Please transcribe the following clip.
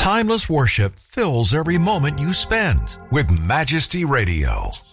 Timeless worship fills every moment you spend with Majesty Radio.